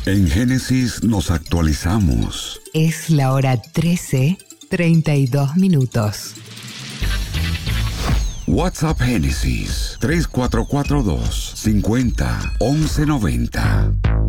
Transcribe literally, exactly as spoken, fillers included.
En Génesis nos actualizamos. Es la hora trece, treinta y dos minutos. WhatsApp Génesis tres cuatro cuatro dos, cincuenta, once noventa.